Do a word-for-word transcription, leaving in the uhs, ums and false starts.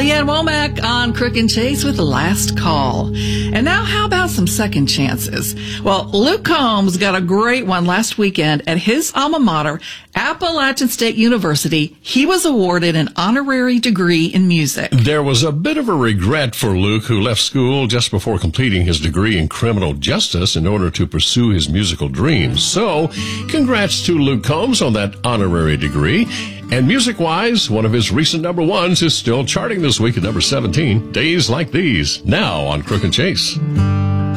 Leanne Womack on Crook and Chase with the last call. And now how about some second chances? Well, Luke Combs got a great one last weekend at his alma mater, Appalachian State University. He was awarded an honorary degree in music. There was a bit of a regret for Luke, who left school just before completing his degree in criminal justice in order to pursue his musical dreams. So, congrats to Luke Combs on that honorary degree. And music-wise, one of his recent number ones is still charting this week at number seventeen, Days Like These, now on Crook and Chase.